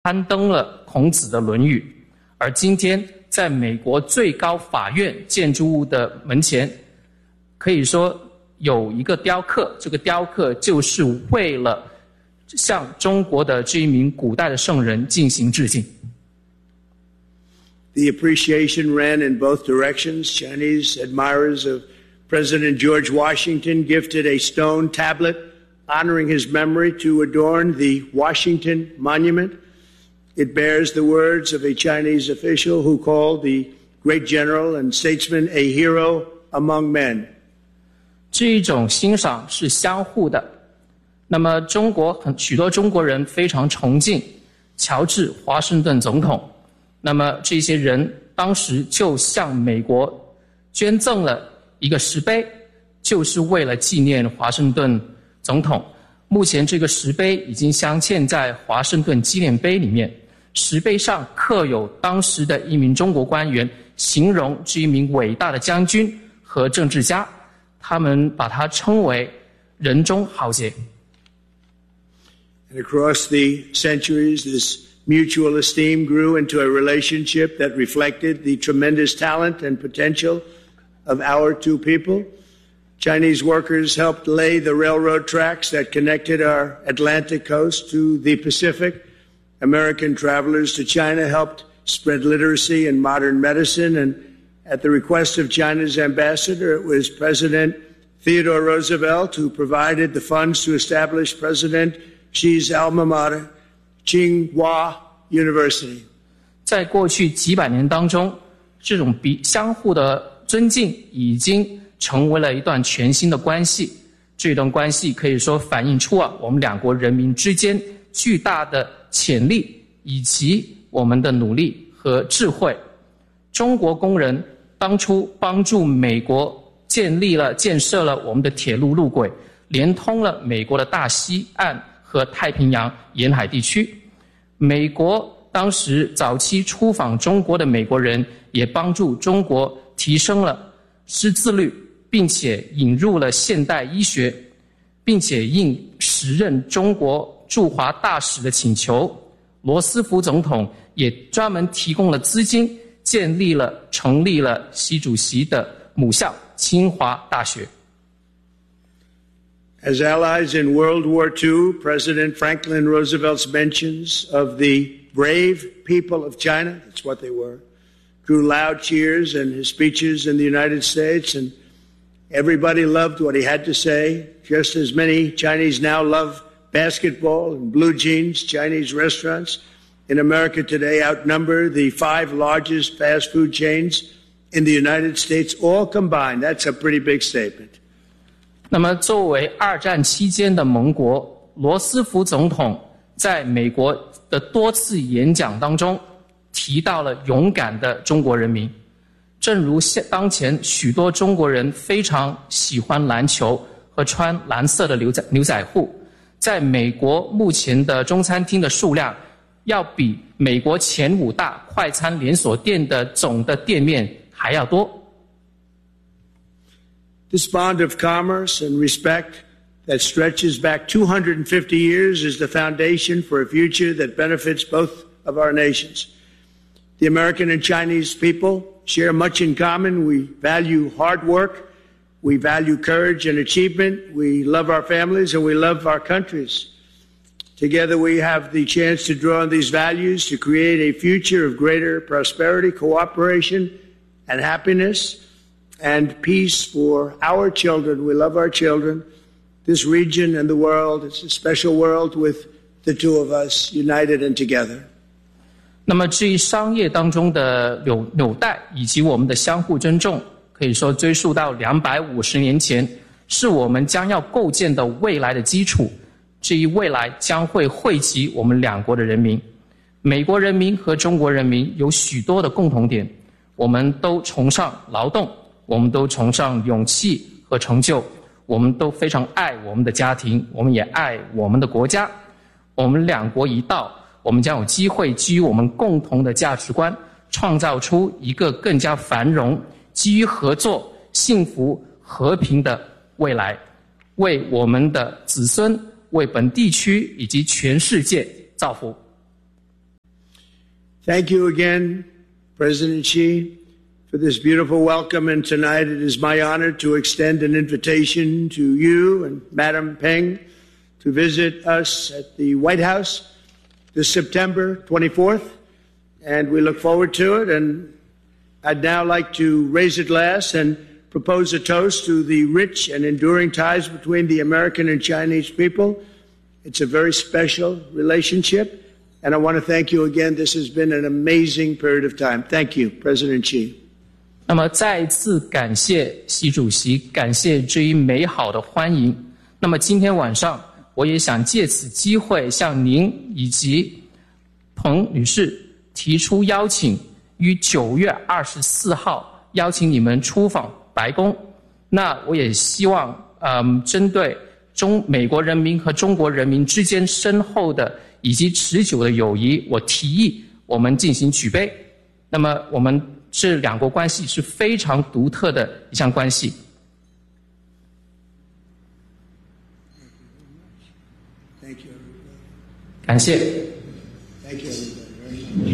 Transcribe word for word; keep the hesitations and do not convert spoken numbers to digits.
刊登了孔子的《论语》，而今天在美国最高法院建筑物的门前，可以说有一个雕刻，这个雕刻就是为了向中国的这一名古代的圣人进行致敬。 The appreciation ran in both directions. Chinese admirers of President George Washington gifted a stone tablet honoring his memory to adorn the Washington Monument. It bears the words of a Chinese official who called the great general and statesman a hero among men. 这一种欣赏是相互的。那么中国很许多中国人非常崇敬乔治·华盛顿总统，那么这些人当时就向美国捐赠了一个石碑，就是为了纪念华盛顿总统。目前这个石碑已经镶嵌在华盛顿纪念碑里面，石碑上刻有当时的一名中国官员形容这一名伟大的将军和政治家，他们把他称为人中豪杰。 And across the centuries, this mutual esteem grew into a relationship that reflected the tremendous talent and potential of our two people. Chinese workers helped lay the railroad tracks that connected our Atlantic coast to the Pacific. American travelers to China helped spread literacy and modern medicine, and at the request of China's ambassador, it was President Theodore Roosevelt who provided the funds to establish President Xi's alma mater, Tsinghua University. 在过去几百年当中，这种比相互的尊敬已经成为了一段全新的关系。这段关系可以说反映出啊，我们两国人民之间巨大的潜力以及我们的努力和智慧。中国工人当初帮助美国建立了建设了我们的铁路路轨，连通了美国的大西岸和太平洋沿海地区。美国当时早期出访中国的美国人也帮助中国提升了识字率，并且引入了现代医学，并且应时任中国驻华大使的请求，罗斯福总统也专门提供了资金，建立了成立了习主席的母校清华大学。 As allies in World War Two, President Franklin Roosevelt's mentions of the brave people of China, that's what they were, drew loud cheers in his speeches in the United States, and everybody loved what he had to say, just as many Chinese now love basketball and blue jeans. Chinese restaurants in America today outnumber the five largest fast food chains in the United States, all combined. That's a pretty big statement. 那么作为二战期间的盟国，罗斯福总统在美国的多次演讲当中提到了勇敢的中国人民。正如当前许多中国人非常喜欢篮球和穿蓝色的牛仔牛仔裤，在美国目前的中餐厅的数量要比美国前五大快餐连锁店的总的店面还要多。 This bond of commerce and respect that stretches back two hundred fifty years is the foundation for a future that benefits both of our nations. The American and Chinese people share much in common. We value hard work, we value courage and achievement, we love our families, and we love our countries. Together we have the chance to draw on these values to create a future of greater prosperity, cooperation, and happiness.And peace for our children. We love our children. This region and the world, it's a special world with the two of us united and together. 那么至于商业当中的纽纽带以及我们的相互尊重，可以说追溯到两百五十年前，是我们将要构建的未来的基础。这一未来将会惠及我们两国的人民。美国人民和中国人民有许多的共同点，我们都崇尚劳动，我们都崇尚勇气和成就，我们都非常爱我们的家庭，我们也爱我们的国家。我们两国一道，我们将有机会基于我们共同的价值观，创造出一个更加繁荣、基于合作、幸福、和平的未来，为我们的子孙、为本地区以及全世界造福。 Thank you again, President Xi, for this beautiful welcome. And tonight it is my honor to extend an invitation to you and Madam Peng to visit us at the White House this September twenty-fourth. And we look forward to it. And I'd now like to raise a glass and propose a toast to the rich and enduring ties between the American and Chinese people. It's a very special relationship. And I want to thank you again. This has been an amazing period of time. Thank you, President Xi. 那么再一次感谢习主席，感谢这一美好的欢迎。那么今天晚上，我也想借此机会向您以及彭女士提出邀请，于九月二十四号邀请你们出访白宫。那我也希望，嗯，针对中美国人民和中国人民之间深厚的以及持久的友谊，我提议我们进行举杯。那么我们这两国关系是非常独特的一项关系。感谢。